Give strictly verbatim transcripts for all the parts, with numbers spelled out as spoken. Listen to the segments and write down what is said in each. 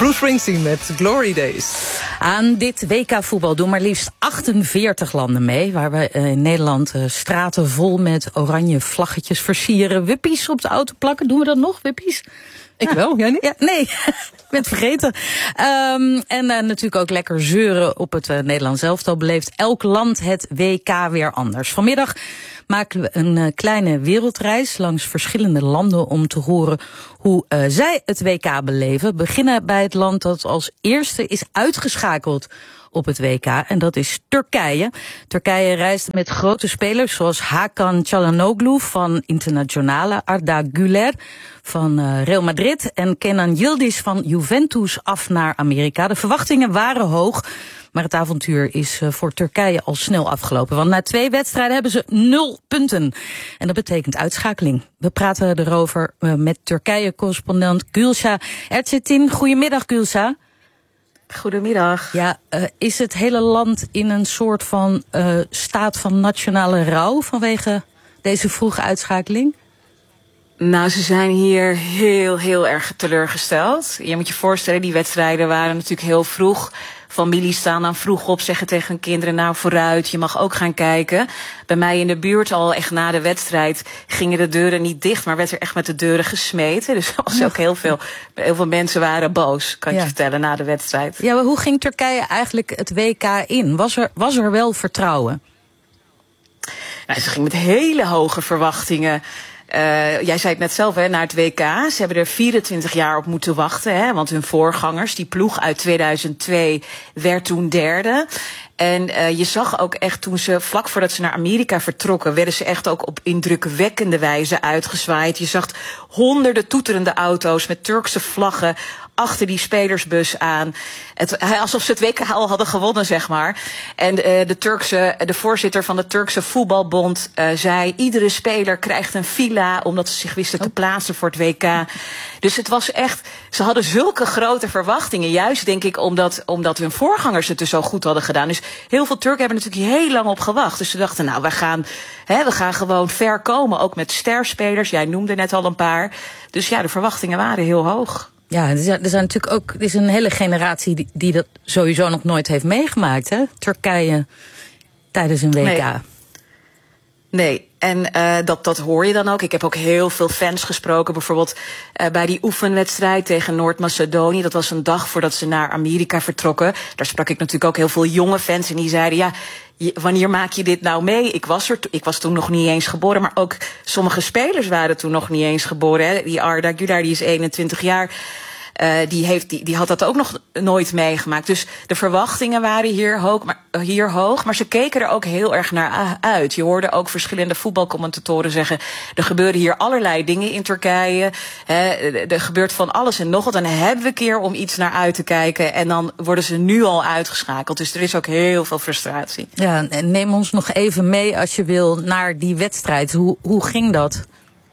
Bruce Springsteen met Glory Days. Aan dit W K-voetbal doen maar liefst achtenveertig landen mee. Waar we in Nederland uh, straten vol met oranje vlaggetjes versieren. Wippies op de auto plakken. Doen we dat nog, wippies? Ik ja. wel, jij niet? Ja, nee, ik ben het vergeten. Um, en uh, natuurlijk ook lekker zeuren op het uh, Nederlands elftal beleeft elk land het W K weer anders. Vanmiddag maken we een uh, kleine wereldreis langs verschillende landen om te horen hoe uh, zij het W K beleven. We beginnen bij het land dat als eerste is uitgeschakeld op het W K. En dat is Turkije. Turkije reist met grote spelers zoals Hakan Çalhanoğlu van Internazionale, Arda Güler van uh, Real Madrid en Kenan Yildiz van Juventus af naar Amerika. De verwachtingen waren hoog, maar het avontuur is uh, voor Turkije al snel afgelopen. Want na twee wedstrijden hebben ze nul punten. En dat betekent uitschakeling. We praten erover uh, met Turkije-correspondent Gülşah Erçetin. Goedemiddag, Gülşah. Goedemiddag. Ja, uh, is het hele land in een soort van uh, staat van nationale rouw vanwege deze vroege uitschakeling? Nou, ze zijn hier heel, heel erg teleurgesteld. Je moet je voorstellen, die wedstrijden waren natuurlijk heel vroeg. Families staan dan vroeg op, zeggen tegen hun kinderen, nou vooruit, je mag ook gaan kijken. Bij mij in de buurt al echt na de wedstrijd gingen de deuren niet dicht, maar werd er echt met de deuren gesmeten. Dus er was ook heel veel, heel veel mensen waren boos, kan ik ja. je vertellen, na de wedstrijd. Ja, maar hoe ging Turkije eigenlijk het W K in? Was er, was er wel vertrouwen? Nou, ze ging met hele hoge verwachtingen. Uh, jij zei het net zelf, hè, naar het W K. Ze hebben er vierentwintig jaar op moeten wachten, hè, want hun voorgangers, die ploeg uit tweeduizend twee, werd toen derde. En uh, je zag ook echt toen ze, vlak voordat ze naar Amerika vertrokken, werden ze echt ook op indrukwekkende wijze uitgezwaaid. Je zag honderden toeterende auto's met Turkse vlaggen achter die spelersbus aan. Het, alsof ze het W K al hadden gewonnen, zeg maar. En uh, de Turkse, de voorzitter van de Turkse voetbalbond uh, zei, iedere speler krijgt een villa, omdat ze zich wisten te plaatsen voor het W K. Dus het was echt, ze hadden zulke grote verwachtingen, juist denk ik omdat, omdat hun voorgangers het dus zo goed hadden gedaan. Dus heel veel Turken hebben natuurlijk heel lang op gewacht. Dus ze dachten, nou, we gaan, hè, we gaan gewoon ver komen, ook met sterspelers. Jij noemde net al een paar. Dus ja, de verwachtingen waren heel hoog. Ja, er zijn, er zijn natuurlijk ook, er is een hele generatie die, die dat sowieso nog nooit heeft meegemaakt, hè? Turkije tijdens een W K. Nee, nee. En uh, dat, dat hoor je dan ook. Ik heb ook heel veel fans gesproken, bijvoorbeeld uh, bij die oefenwedstrijd tegen Noord-Macedonië. Dat was een dag voordat ze naar Amerika vertrokken. Daar sprak ik natuurlijk ook heel veel jonge fans en die zeiden, ja, je, wanneer maak je dit nou mee? Ik was er, ik was toen nog niet eens geboren, maar ook sommige spelers waren toen nog niet eens geboren. Hè. Die Arda Güler, die is eenentwintig jaar. Uh, die, heeft, die, die had dat ook nog nooit meegemaakt. Dus de verwachtingen waren hier hoog, maar, hier hoog, maar ze keken er ook heel erg naar uit. Je hoorde ook verschillende voetbalcommentatoren zeggen, er gebeuren hier allerlei dingen in Turkije. He, er gebeurt van alles en nog wat. En dan hebben we een keer om iets naar uit te kijken. En dan worden ze nu al uitgeschakeld. Dus er is ook heel veel frustratie. Ja, neem ons nog even mee, als je wil, naar die wedstrijd. Hoe, hoe ging dat?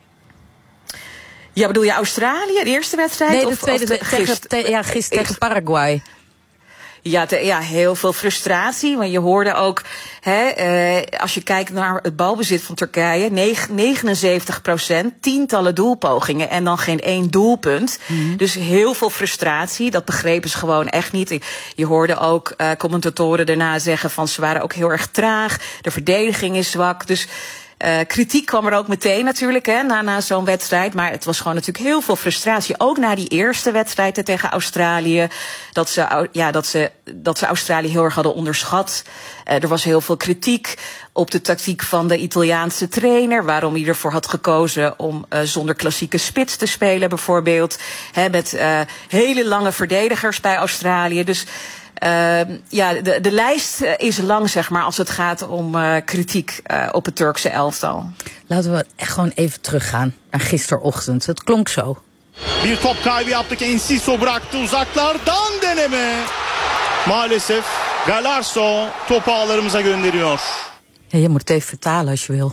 Ja, bedoel je Australië, de eerste wedstrijd? Nee, de of, tweede, of de, tegen, gist, te, ja, gisteren tegen Paraguay. Ja, te, ja, heel veel frustratie. Want je hoorde ook, hè, uh, als je kijkt naar het balbezit van Turkije, negenenzeventig procent, tientallen doelpogingen en dan geen één doelpunt. Mm-hmm. Dus heel veel frustratie. Dat begrepen ze gewoon echt niet. Je hoorde ook uh, commentatoren daarna zeggen van ze waren ook heel erg traag. De verdediging is zwak. Dus Uh, kritiek kwam er ook meteen natuurlijk, hè, na, na zo'n wedstrijd. Maar het was gewoon natuurlijk heel veel frustratie. Ook na die eerste wedstrijden tegen Australië. Dat ze, ja, dat ze, dat ze Australië heel erg hadden onderschat. Uh, er was heel veel kritiek op de tactiek van de Italiaanse trainer. Waarom hij ervoor had gekozen om uh, zonder klassieke spits te spelen bijvoorbeeld. Hè, met uh, hele lange verdedigers bij Australië. Dus Uh, ja, de, de lijst is lang, zeg maar, als het gaat om uh, kritiek uh, op het Turkse elftal. Laten we echt gewoon even teruggaan naar gisterochtend. Het klonk zo. Bir top kaybı yaptık. Enciso bıraktı uzaklardan deneme. Maalesef Galarso topu ağlarımıza gönderiyor. Ja, je moet het even vertalen als je wil.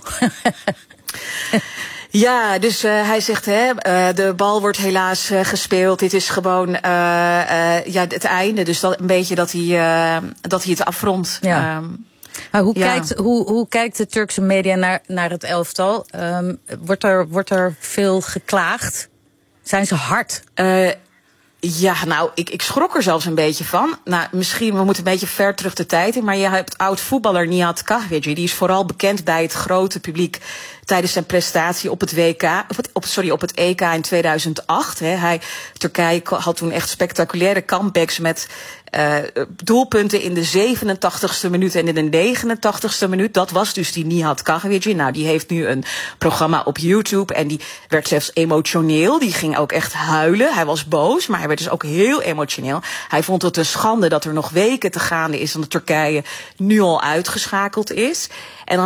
Ja, dus uh, hij zegt, hè, uh, de bal wordt helaas uh, gespeeld. Dit is gewoon uh, uh, ja, het einde. Dus dat, een beetje dat hij, uh, dat hij het afrondt. Ja. Um, maar hoe, ja. kijkt, hoe, hoe kijkt de Turkse media naar, naar het elftal? Um, wordt, er, wordt er veel geklaagd? Zijn ze hard? Uh, Ja, nou, ik, ik schrok er zelfs een beetje van. Nou, misschien, we moeten een beetje ver terug de tijd in, maar je hebt oud-voetballer Nihat Kahveci. Die is vooral bekend bij het grote publiek tijdens zijn prestatie op het W K, op het, op, sorry, op het E K in tweeduizend acht. Hè. Hij, Turkije had toen echt spectaculaire comebacks met uh, doelpunten in de zevenentachtigste minuut en in de negenentachtigste minuut. Dat was dus die Nihat Kahveci. Nou, die heeft nu een programma op YouTube en die werd zelfs emotioneel. Die ging ook echt huilen. Hij was boos, maar hij werd dus ook heel emotioneel. Hij vond het een schande dat er nog weken te gaande is en dat Turkije nu al uitgeschakeld is. En